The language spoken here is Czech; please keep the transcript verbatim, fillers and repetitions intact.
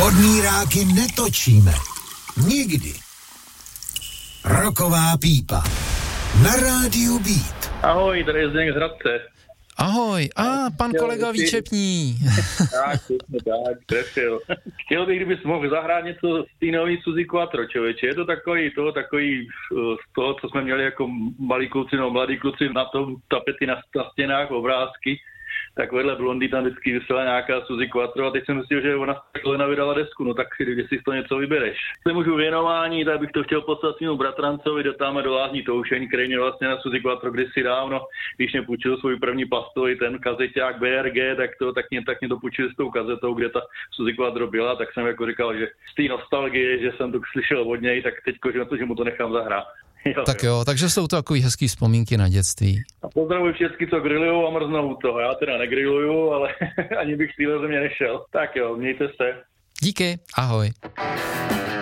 Odmíráky netočíme. Nikdy. Roková pípa. Na rádiu Beat. Ahoj, tady je Zdeněk z Hradce. Ahoj, a ah, pan kolega Výčepní. Tak, tak, trefil. Chtěl bych, kdybys mohl zahrát něco z té nový Suzy Quattro, člověče. Je to takový, toho, takový z toho, co jsme měli jako malí kluci, no mladí kluci na tom tapety na, na stěnách, obrázky. Tak vedle Blondy tam vždycky vysela nějaká Suzy Quattro a teď jsem myslel, že ona takhle vydala desku, no tak když si to něco vybereš. Jsem už u věnování, tak bych to chtěl poslat svému bratrancovi do táme do Lázní Toušeň, který mě vlastně na Suzy Quattro kdysi dávno, když mě půjčil svůj první plastový ten kazeťák B R G, tak to tak mě, tak mě to půjčil s tou kazetou, kde ta Suzy Quattro byla, tak jsem jako říkal, že z té nostalgie, že jsem to slyšel od něj, tak teďko, že, to, že mu to nechám zahrát. Jo, tak jo, takže jsou to takový hezký vzpomínky na dětství. A pozdravuji všechny, co grillujou a mrznou toho. Já teda negrilluju, ale ani bych z téhle země nešel. Tak jo, mějte se. Díky, ahoj.